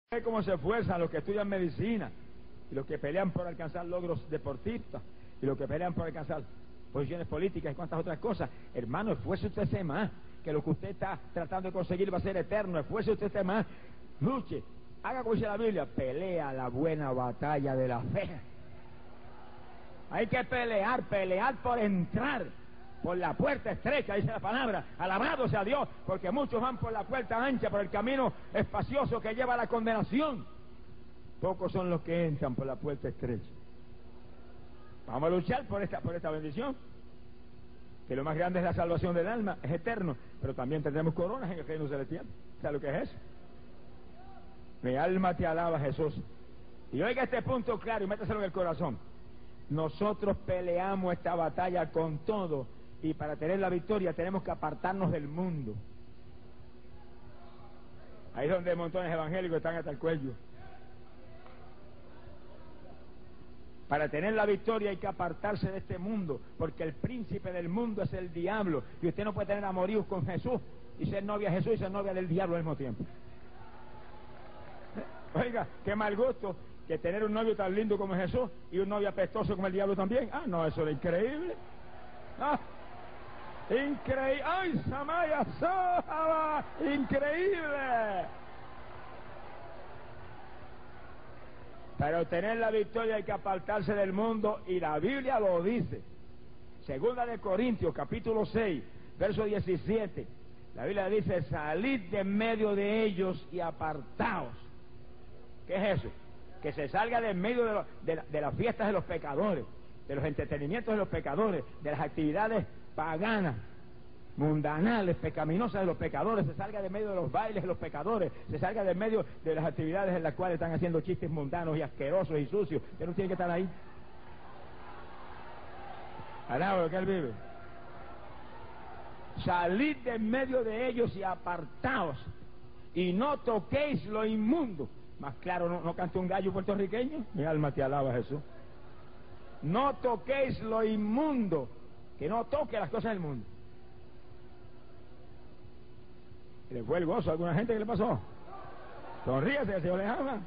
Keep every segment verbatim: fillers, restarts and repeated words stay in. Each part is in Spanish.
Ve cómo se esfuerzan los que estudian medicina y los que pelean por alcanzar logros deportistas y los que pelean por alcanzar posiciones políticas y cuantas otras cosas. Hermano, esfuerce usted más, que lo que usted está tratando de conseguir va a ser eterno. Esfuerce usted más, luche, haga como dice la Biblia, pelea la buena batalla de la fe. Hay que pelear, pelear por entrar por la puerta estrecha, dice la palabra. Alabado sea Dios, porque muchos van por la puerta ancha, por el camino espacioso que lleva a la condenación. Pocos son los que entran por la puerta estrecha. Vamos a luchar por esta, por esta bendición, que lo más grande es la salvación del alma, es eterno, pero también tendremos coronas en el reino celestial. ¿Sabes lo que es eso? Mi alma te alaba, Jesús. Y oiga este punto claro y métaselo en el corazón. Nosotros peleamos esta batalla con todo, y para tener la victoria tenemos que apartarnos del mundo. Ahí es donde montones evangélicos están hasta el cuello. Para tener la victoria hay que apartarse de este mundo, porque el príncipe del mundo es el diablo, y usted no puede tener amoríos con Jesús y ser novia de Jesús y ser novia del diablo al mismo tiempo. Oiga, qué mal gusto que tener un novio tan lindo como Jesús y un novio apestoso como el diablo también. Ah, no, eso es increíble. Ah, increíble. ¡Ay, Samaya Sahaba! ¡Increíble! Para obtener la victoria hay que apartarse del mundo, y la Biblia lo dice. Segunda de Corintios, capítulo seis, verso diecisiete. La Biblia dice: salid de en medio de ellos y apartaos. ¿Qué es eso? Que se salga de en medio de, lo, de, la, de las fiestas de los pecadores, de los entretenimientos de los pecadores, de las actividades paganas, mundanales, pecaminosas de los pecadores, se salga de medio de los bailes de los pecadores, se salga de medio de las actividades en las cuales están haciendo chistes mundanos y asquerosos y sucios. Usted no tiene que estar ahí. Alaba lo que él vive. Salid de en medio de ellos y apartaos, y no toquéis lo inmundo. Más claro, ¿no, no canta un gallo puertorriqueño? Mi alma te alaba, Jesús. No toquéis lo inmundo, que no toque las cosas del mundo. ¿Le fue el gozo a alguna gente? ¿Qué le pasó? Sonríase, que el Señor les ama.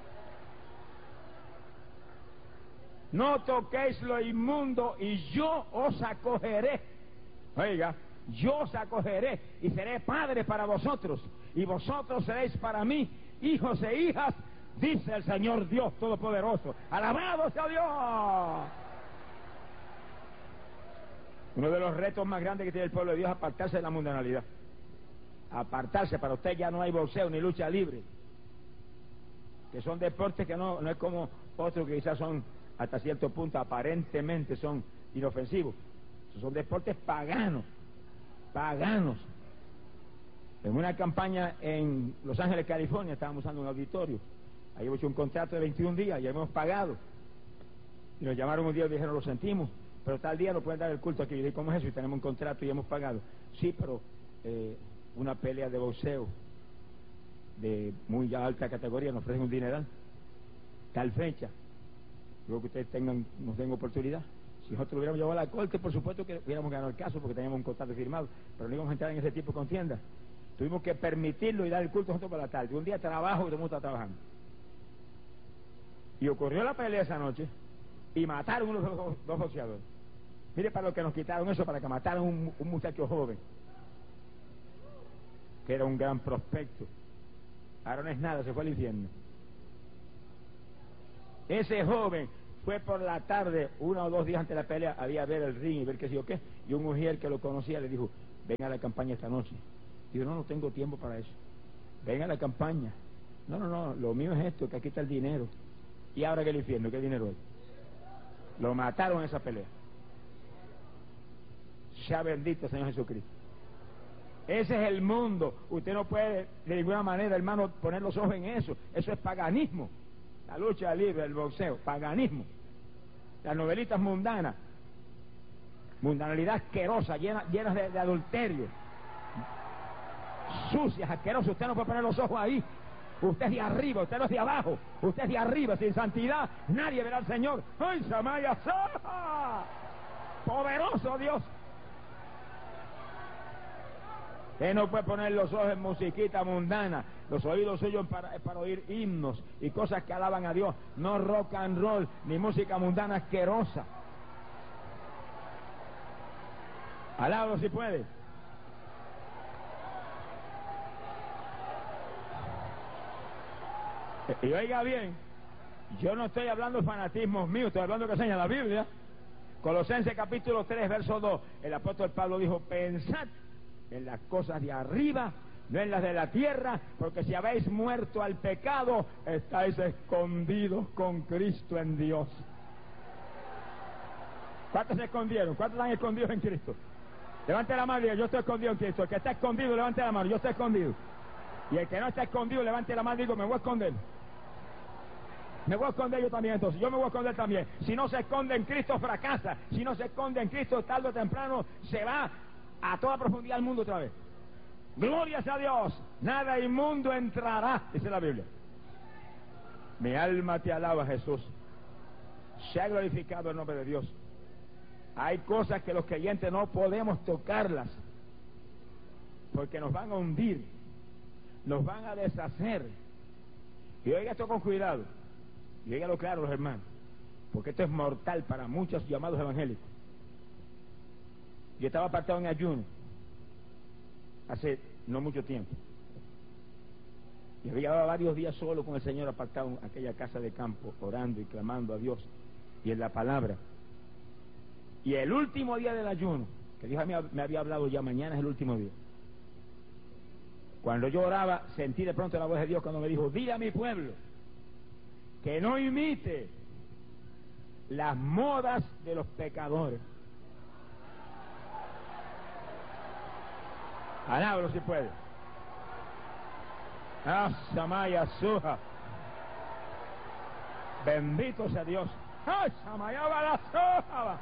No toquéis lo inmundo, y yo os acogeré. Oiga, yo os acogeré y seré padre para vosotros, y vosotros seréis para mí hijos e hijas, dice el Señor Dios Todopoderoso. ¡Alabado sea Dios! Uno de los retos más grandes que tiene el pueblo de Dios es apartarse de la mundanalidad. Apartarse. Para usted ya no hay boxeo ni lucha libre, que son deportes que no, no es como otros que quizás son hasta cierto punto aparentemente son inofensivos. Son deportes paganos, paganos. En una campaña en Los Ángeles, California, estábamos usando un auditorio. Ahí hemos hecho un contrato de veintiún días y hemos pagado. Y nos llamaron un día y dijeron: lo sentimos, pero tal día no pueden dar el culto aquí. Y dije: ¿cómo es eso? Y tenemos un contrato y hemos pagado. Sí, pero eh, una pelea de boxeo de muy alta categoría nos ofrecen un dineral. Tal fecha. Luego que ustedes tengan, nos den oportunidad. Si nosotros lo hubiéramos llevado a la corte, por supuesto que hubiéramos ganado el caso, porque teníamos un contrato firmado, pero no íbamos a entrar en ese tipo de contienda. Tuvimos que permitirlo y dar el culto nosotros por la tarde. Un día trabajo y todo el mundo está trabajando. Y ocurrió la pelea esa noche y mataron unos dos, dos boxeadores. Mire para lo que nos quitaron eso, para que mataran un, un muchacho joven, que era un gran prospecto. Ahora no es nada, se fue al infierno. Ese joven fue por la tarde, uno o dos días antes de la pelea, había a ver el ring y ver qué sé yo qué, y un mujer que lo conocía le dijo: ven a la campaña esta noche. Digo: no, no tengo tiempo para eso. Ven a la campaña. No, no, no, lo mío es esto, que aquí está el dinero. Y ahora que el infierno, ¿qué dinero es? Lo mataron en esa pelea. Sea bendito Señor Jesucristo. Ese es el mundo. Usted no puede de ninguna manera, hermano, poner los ojos en eso. Eso es paganismo. La lucha libre, el boxeo, paganismo. Las novelitas mundanas, mundanalidad asquerosa, llenas llena de, de adulterio, sucias, asquerosas. Usted no puede poner los ojos ahí. Usted es de arriba, usted no es de abajo. Usted es de arriba. Sin santidad nadie verá al Señor. ¡Ay, Samaya Saha! ¡Poderoso Dios! Usted no puede poner los ojos en musiquita mundana. Los oídos suyos para, para oír himnos y cosas que alaban a Dios. No rock and roll, ni música mundana asquerosa. Alábalo si puede. Y oiga bien, yo no estoy hablando de fanatismos míos, estoy hablando de que enseña la Biblia. Colosenses capítulo tres, verso dos, el apóstol Pablo dijo: pensad en las cosas de arriba, no en las de la tierra, porque si habéis muerto al pecado, estáis escondidos con Cristo en Dios. ¿Cuántos se escondieron? ¿Cuántos están escondidos en Cristo? Levante la mano y diga: yo estoy escondido en Cristo. El que está escondido, levante la mano: yo estoy escondido. Y el que no está escondido, levante la mano y digo: me voy a esconder. Me voy a esconder yo también, entonces. Yo me voy a esconder también. Si no se esconde en Cristo, fracasa. Si no se esconde en Cristo, tarde o temprano, se va a toda profundidad al mundo otra vez. Glorias a Dios. Nada inmundo entrará, dice la Biblia. Mi alma te alaba, Jesús. Se ha glorificado el nombre de Dios. Hay cosas que los creyentes no podemos tocarlas, porque nos van a hundir, nos van a deshacer. Y oiga esto con cuidado, y óigalo claro, los hermanos, porque esto es mortal para muchos llamados evangélicos. Yo estaba apartado en ayuno hace no mucho tiempo, y había varios días solo con el Señor, apartado en aquella casa de campo, orando y clamando a Dios y en la palabra. Y el último día del ayuno, que Dios me había hablado ya: mañana es el último día. Cuando yo oraba, sentí de pronto la voz de Dios cuando me dijo: dile a mi pueblo que no imite las modas de los pecadores. Alábalo si puede. Ah, Samaya Suja. Bendito sea Dios. Ah, Samaya Balasoja.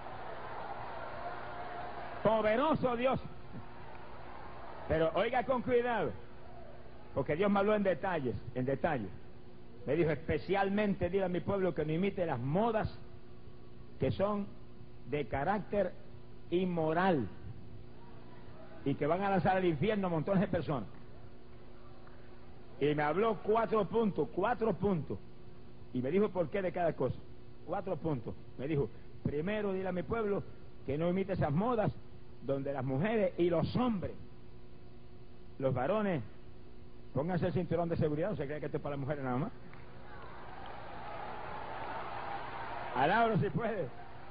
Poderoso Dios. Pero oiga con cuidado, porque Dios me habló en detalles, en detalles. Me dijo: especialmente dile a mi pueblo que no imite las modas que son de carácter inmoral y que van a lanzar al infierno a montones de personas. Y me habló cuatro puntos, cuatro puntos. Y me dijo por qué de cada cosa. Cuatro puntos. Me dijo: primero, dile a mi pueblo que no imite esas modas donde las mujeres y los hombres, los varones, pónganse el cinturón de seguridad, no se cree que esto es para las mujeres nada más. Alábalo si puede.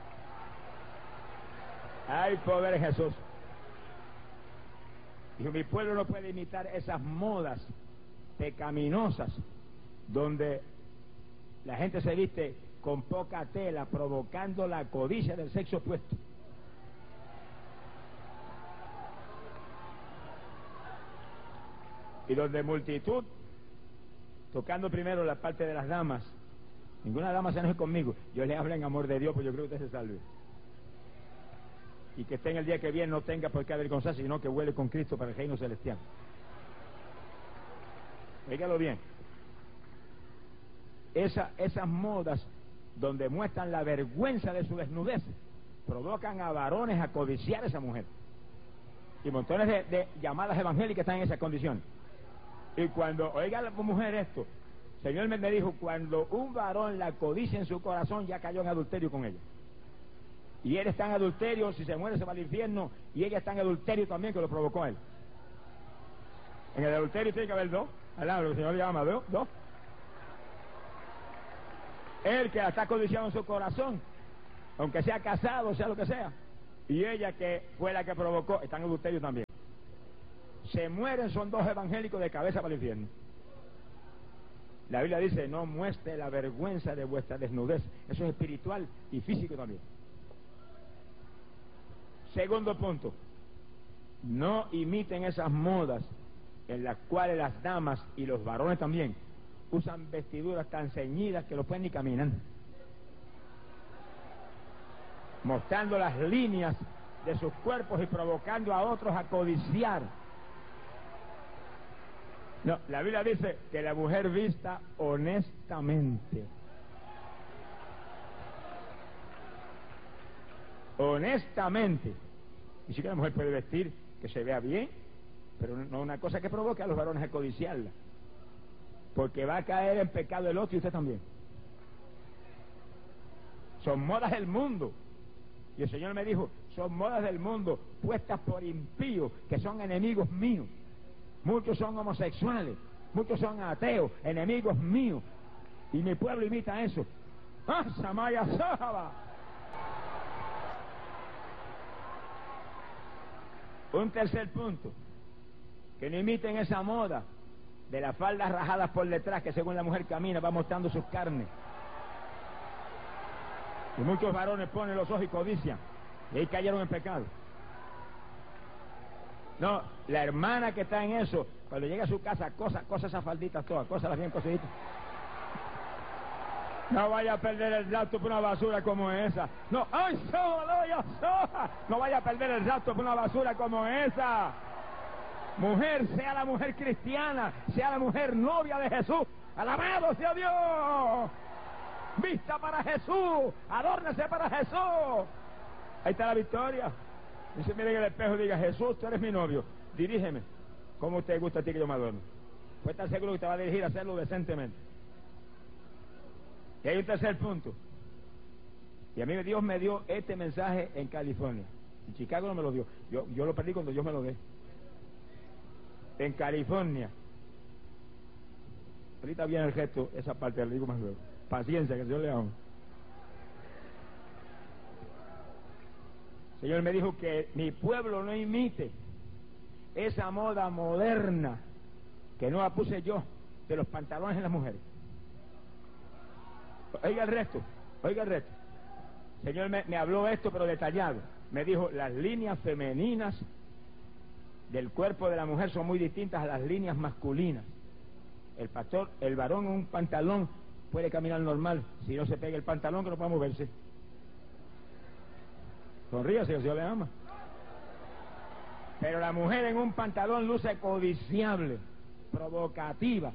Hay poder en Jesús. Dijo: mi pueblo no puede imitar esas modas pecaminosas donde la gente se viste con poca tela, provocando la codicia del sexo opuesto. Y donde multitud, tocando primero la parte de las damas. Ninguna dama se enoje conmigo, yo le hablo en amor de Dios, pues yo creo que usted se salve. Y que esté en el día que viene, no tenga por qué avergonzarse, sino que huele con Cristo para el reino celestial. Óigalo bien. Esa, esas modas donde muestran la vergüenza de su desnudez provocan a varones a codiciar a esa mujer. Y montones de, de llamadas evangélicas están en esas condiciones. Y cuando oiga la mujer esto, el Señor me, me dijo: cuando un varón la codicia en su corazón, ya cayó en adulterio con ella. Y él está en adulterio, si se muere se va al infierno, y ella está en adulterio también, que lo provocó él. En el adulterio tiene que haber dos, al lado, lo que el Señor llama dos, dos. Él que la está codiciando en su corazón, aunque sea casado, sea lo que sea, y ella que fue la que provocó, está en adulterio también. Se mueren, son dos evangélicos de cabeza para el infierno. La Biblia dice: no muestre la vergüenza de vuestra desnudez. Eso es espiritual y físico también. Segundo punto: no imiten esas modas en las cuales las damas y los varones también usan vestiduras tan ceñidas que no pueden ni caminar, mostrando las líneas de sus cuerpos y provocando a otros a codiciar. No, la Biblia dice que la mujer vista honestamente. Honestamente. Y si que la mujer puede vestir que se vea bien, pero no una cosa que provoque a los varones a codiciarla, porque va a caer en pecado el otro y usted también. Son modas del mundo, y el Señor me dijo, son modas del mundo puestas por impíos que son enemigos míos. Muchos son homosexuales, muchos son ateos, enemigos míos, y mi pueblo imita eso. ¡Ah, Samaya Sahaba! Un tercer punto, que no imiten esa moda de las faldas rajadas por detrás, que según la mujer camina va mostrando sus carnes. Y muchos varones ponen los ojos y codician, y ahí cayeron en pecado. No, la hermana que está en eso, cuando llega a su casa, cosa, cosa esas falditas todas, cosas bien cositas. No vaya a perder el rato por una basura como esa. No, ¡ay, sola, sola! No vaya a perder el rato por una basura como esa. Mujer, sea la mujer cristiana, sea la mujer novia de Jesús. ¡Alabado sea Dios! Vista para Jesús, adórnese para Jesús. Ahí está la victoria. Dice, mire en el espejo y diga, Jesús, tú eres mi novio, dirígeme. ¿Cómo te gusta a ti que yo me adorne? Pues estar seguro que te va a dirigir a hacerlo decentemente. Y hay un tercer punto. Y a mí Dios me dio este mensaje en California. En Chicago no me lo dio. Yo, yo lo perdí cuando Dios me lo dio. En California. Ahorita viene el gesto, esa parte le digo más luego. Paciencia, que el Señor le ama. El Señor me dijo que mi pueblo no imite esa moda moderna que no la puse yo de los pantalones en las mujeres. Oiga el resto, oiga el resto. El Señor me, me habló esto pero detallado. Me dijo, las líneas femeninas del cuerpo de la mujer son muy distintas a las líneas masculinas. El pastor, el varón en un pantalón puede caminar normal, si no se pega el pantalón que no puede moverse. Sonríase, que el Señor le ama. Pero la mujer en un pantalón luce codiciable, provocativa.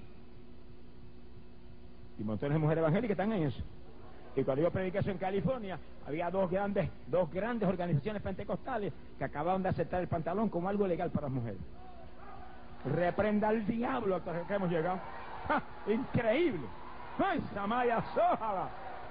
Y montones de mujeres evangélicas están en eso. Y cuando yo prediqué eso en California, había dos grandes, dos grandes organizaciones pentecostales que acababan de aceptar el pantalón como algo legal para las mujeres. Reprenda al diablo hasta que hemos llegado. ¡Ja! Increíble. ¡Ay, Samaya Sójala!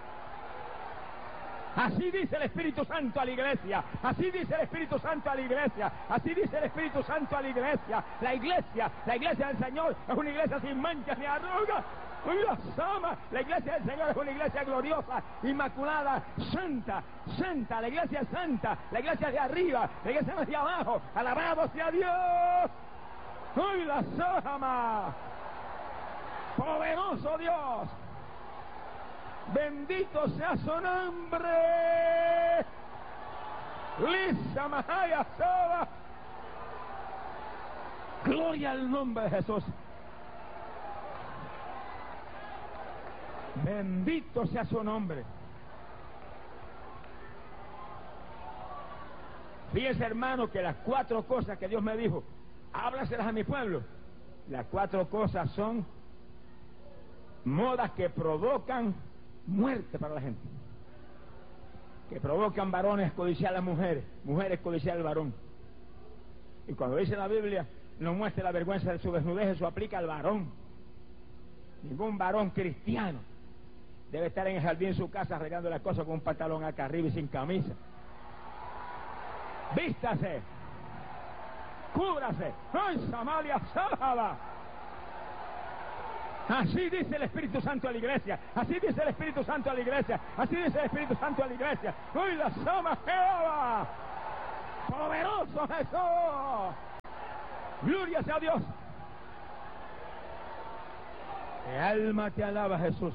Así dice el Espíritu Santo a la iglesia, así dice el Espíritu Santo a la iglesia, así dice el Espíritu Santo a la iglesia. La iglesia, la iglesia del Señor es una iglesia sin manchas ni arrugas. La iglesia del Señor es una iglesia gloriosa, inmaculada, santa, santa. La iglesia es santa, la iglesia es de arriba, la iglesia no es de abajo. Alabado sea Dios. ¡Uy, la Sójama! Poderoso Dios. Bendito sea su nombre. Lisa Mahaya Soba. Gloria al nombre de Jesús. Bendito sea su nombre. Fíjense, hermano, que las cuatro cosas que Dios me dijo, háblaselas a mi pueblo. Las cuatro cosas son modas que provocan muerte para la gente, que provocan varones codiciar a las mujeres, mujeres codiciar al varón. Y cuando dice la Biblia, no muestre la vergüenza de su desnudez, eso aplica al varón. Ningún varón cristiano debe estar en el jardín de su casa regando las cosas con un pantalón acá arriba y sin camisa. Vístase, cúbrase. ¡Ay, Samaria Sábala! Así dice el Espíritu Santo a la iglesia, así dice el Espíritu Santo a la iglesia, así dice el Espíritu Santo a la iglesia. ¡Uy, la Sama Jehová! ¡Poderoso Jesús! ¡Gloria sea a Dios! Mi alma te alaba, Jesús.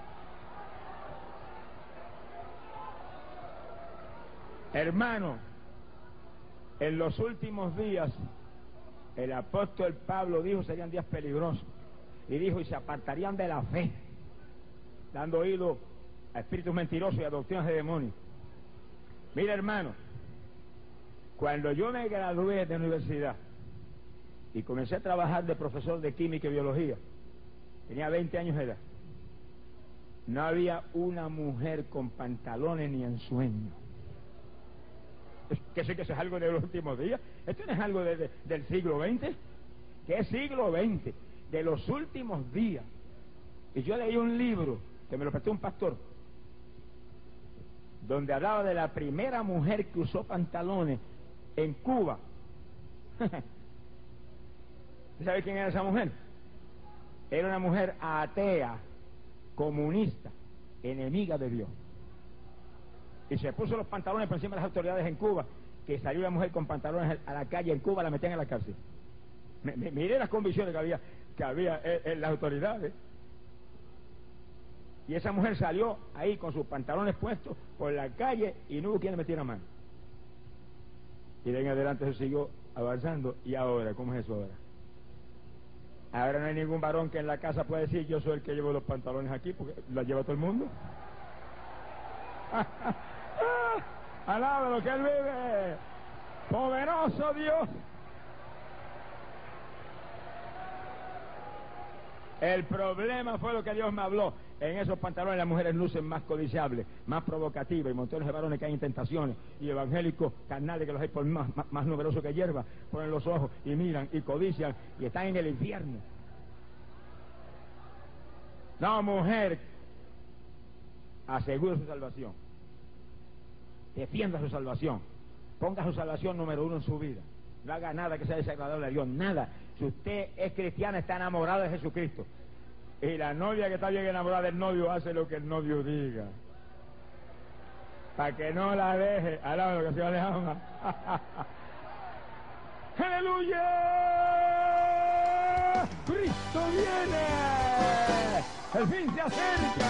Hermano, en los últimos días, el apóstol Pablo dijo serían días peligrosos. Y dijo, y se apartarían de la fe, dando oído a espíritus mentirosos y a doctrinas de demonios. Mira, hermano, cuando yo me gradué de universidad y comencé a trabajar de profesor de química y biología, tenía veinte años de edad, no había una mujer con pantalones ni en sueño. Es que sé que eso es algo de los últimos días. Esto no es algo de, de, del siglo veinte. que es siglo veinte, de los últimos días. Y yo leí un libro, que me lo prestó un pastor, donde hablaba de la primera mujer que usó pantalones en Cuba. ¿Sabe quién era esa mujer? Era una mujer atea, comunista, enemiga de Dios. Y se puso los pantalones por encima de las autoridades en Cuba, que salió la mujer con pantalones a la calle en Cuba, la metían en la cárcel. M Mire las convicciones que había, que había en, en las autoridades. Y esa mujer salió ahí con sus pantalones puestos por la calle y no hubo quien le metiera mano. Y de ahí en adelante se siguió avanzando. ¿Y ahora? ¿Cómo es eso ahora? Ahora no hay ningún varón que en la casa pueda decir: yo soy el que llevo los pantalones aquí, porque la lleva todo el mundo. Alaba lo que él vive. Poderoso Dios. El problema fue lo que Dios me habló. En esos pantalones las mujeres lucen más codiciables, más provocativas, y montones de varones que hay en tentaciones, y evangélicos carnales que los hay por más, más, más numerosos que hierba, ponen los ojos y miran y codician y están en el infierno. No, mujer, asegura su salvación, defienda su salvación, ponga su salvación número uno en su vida. No haga nada que sea desagradable a Dios, nada. Si usted es cristiana, está enamorada de Jesucristo. Y la novia que está bien enamorada del novio hace lo que el novio diga, para que no la deje. Alaba lo que el Señor le ama. ¡Aleluya! ¡Cristo viene! ¡El fin se acerca!